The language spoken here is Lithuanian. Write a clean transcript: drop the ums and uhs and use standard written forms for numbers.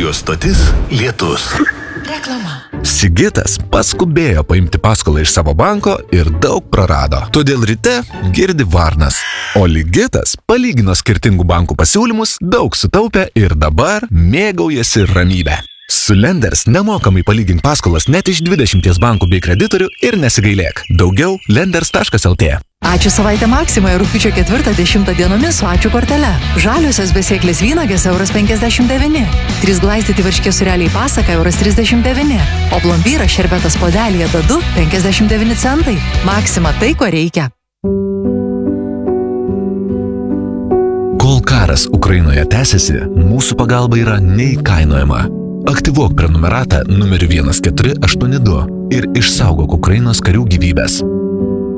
Radio stotis Lietus. Reklama. Sigitas paskubėjo paimti paskolą iš savo banko ir daug prarado. Todėl ryte girdi varnas. O Ligitas palygino skirtingų bankų pasiūlymus, daug sutaupė ir dabar mėgaujasi ramybę. Su Lenders nemokamai palygink paskolas net iš 20 bankų bei kreditorių ir nesigailėk. Daugiau lenders.lt. Ačiū savaitę Maksimoje rugpjūčio 4-10 dienomis su ačiū kortele. Žaliosios besėklės vynogės €59. 3 glaistyti varškės sūreliai pasaka €39. O plombyras šerbetas podelyje dadu 59 centai. Maksima tai, ko reikia. Kol karas Ukrainoje tęsiasi, mūsų pagalba yra neįkainojama. Aktyvuok prenumeratą numeriu 1482 ir išsaugok Ukrainos karių gyvybės.